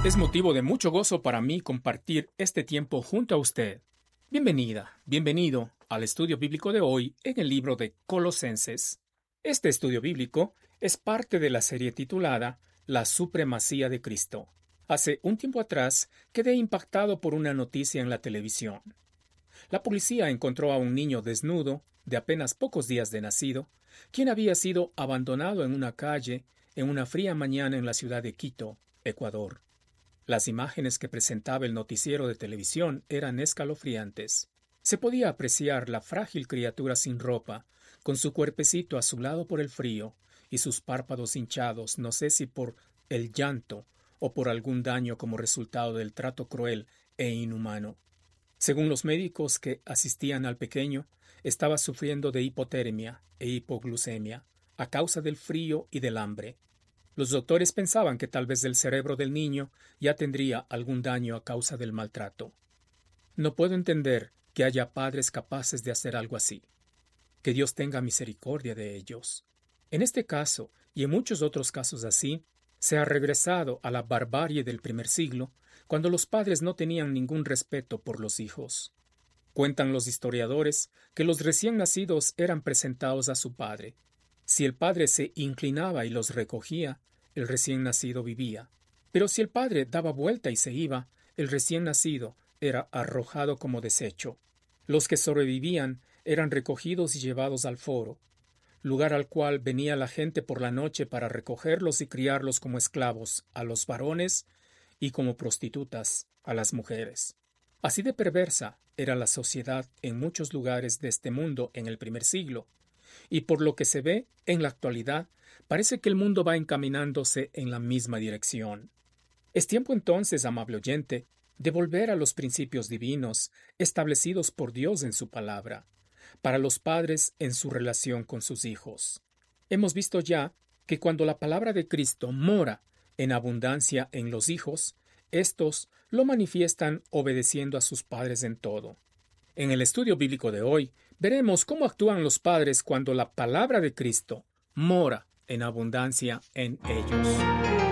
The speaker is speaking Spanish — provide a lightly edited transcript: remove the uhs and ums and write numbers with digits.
Es motivo de mucho gozo para mí compartir este tiempo junto a usted. Bienvenida, bienvenido al estudio bíblico de hoy en el libro de Colosenses. Este estudio bíblico es parte de la serie titulada La Supremacía de Cristo. Hace un tiempo atrás quedé impactado por una noticia en la televisión. La policía encontró a un niño desnudo, de apenas pocos días de nacido, quien había sido abandonado en una calle en una fría mañana en la ciudad de Quito, Ecuador. Las imágenes que presentaba el noticiero de televisión eran escalofriantes. Se podía apreciar la frágil criatura sin ropa, con su cuerpecito azulado por el frío y sus párpados hinchados, no sé si por el llanto o por algún daño como resultado del trato cruel e inhumano. Según los médicos que asistían al pequeño, estaba sufriendo de hipotermia e hipoglucemia a causa del frío y del hambre. Los doctores pensaban que tal vez el cerebro del niño ya tendría algún daño a causa del maltrato. No puedo entender que haya padres capaces de hacer algo así. Que Dios tenga misericordia de ellos. En este caso, y en muchos otros casos así, se ha regresado a la barbarie del primer siglo, cuando los padres no tenían ningún respeto por los hijos. Cuentan los historiadores que los recién nacidos eran presentados a su padre. Si el padre se inclinaba y los recogía, el recién nacido vivía. Pero si el padre daba vuelta y se iba, el recién nacido era arrojado como desecho. Los que sobrevivían eran recogidos y llevados al foro, lugar al cual venía la gente por la noche para recogerlos y criarlos como esclavos a los varones y como prostitutas a las mujeres. Así de perversa era la sociedad en muchos lugares de este mundo en el primer siglo. Y por lo que se ve en la actualidad, parece que el mundo va encaminándose en la misma dirección. Es tiempo entonces, amable oyente, de volver a los principios divinos establecidos por Dios en su palabra, para los padres en su relación con sus hijos. Hemos visto ya que cuando la palabra de Cristo mora en abundancia en los hijos, éstos lo manifiestan obedeciendo a sus padres en todo. En el estudio bíblico de hoy, veremos cómo actúan los padres cuando la palabra de Cristo mora en abundancia en ellos.